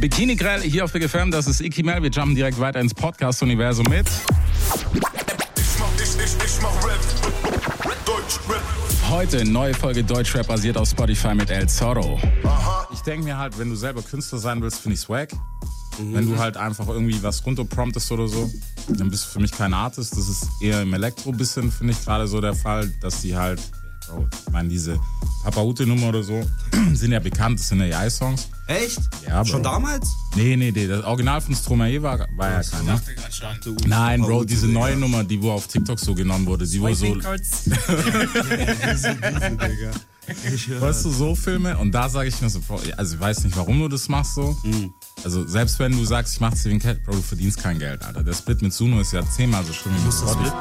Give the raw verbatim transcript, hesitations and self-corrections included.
Bikini Grell hier auf Big F M, das ist Iki Mel. Wir jumpen direkt weiter ins Podcast-Universum mit. Heute neue Folge Deutschrap basiert auf Spotify mit El Zorro. Ich denke mir halt, wenn du selber Künstler sein willst, finde ich swag. Mhm. Wenn du halt einfach irgendwie was runterpromptest oder so, dann bist du für mich kein Artist. Das ist eher im Elektro bisschen, finde ich gerade so der Fall, dass die halt, Bro, ich meine diese Papa-Ute-Nummer oder so, sind ja bekannt, das sind ja die I-Songs. Echt? Ja, Bro. Schon damals? Nee, nee, nee, das Original von Stromae war, war ja kein, ne? Nein, Bro, diese neue Nummer, die wo auf TikTok so genommen wurde, die wo so... Weißt du, so Filme, und da sage ich mir so, also ich weiß nicht, warum du das machst so. Mhm. Also selbst wenn du sagst, ich mach's wegen Cat, Bro, du verdienst kein Geld, Alter. Der Split mit Suno ist ja zehnmal so schlimm wie mit Spotify.